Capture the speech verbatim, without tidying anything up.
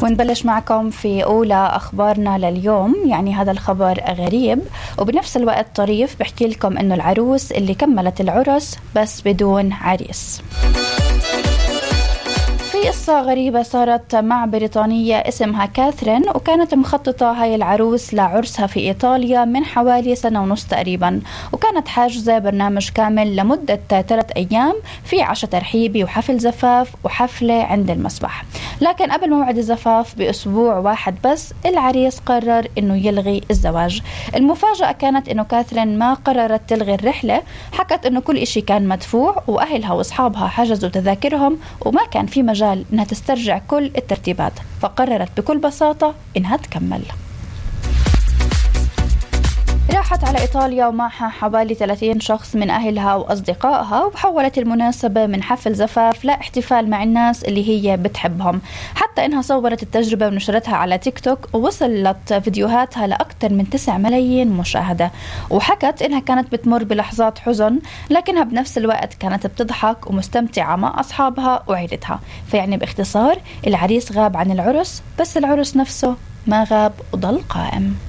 ونبلش معكم في أولى أخبارنا لليوم. يعني هذا الخبر غريب وبنفس الوقت طريف، بحكي لكم إنه العروس اللي كملت العرس بس بدون عريس. في قصة غريبة صارت مع بريطانية اسمها كاثرين، وكانت مخططة هاي العروس لعرسها في إيطاليا من حوالي سنة ونص تقريبا، وكانت حاجزة برنامج كامل لمدة ثلاث أيام في عشاء ترحيبي وحفل زفاف وحفلة عند المسبح. لكن قبل موعد الزفاف بأسبوع واحد بس العريس قرر إنه يلغي الزواج. المفاجأة كانت إنه كاثرين ما قررت تلغي الرحلة، حكت إنه كل إشي كان مدفوع وأهلها وأصحابها حجزوا تذاكرهم وما كان في مجال إنها تسترجع كل الترتيبات، فقررت بكل بساطة إنها تكمل. راحت على إيطاليا ومعها حوالي ثلاثين شخص من أهلها وأصدقائها، وحولت المناسبة من حفل زفاف لاحتفال مع الناس اللي هي بتحبهم، حتى إنها صورت التجربة ونشرتها على تيك توك، ووصلت فيديوهاتها لأكثر من تسعة ملايين مشاهدة. وحكت إنها كانت بتمر بلحظات حزن، لكنها بنفس الوقت كانت بتضحك ومستمتعة مع أصحابها وعيلتها. فيعني باختصار العريس غاب عن العرس، بس العرس نفسه ما غاب وضل قائم.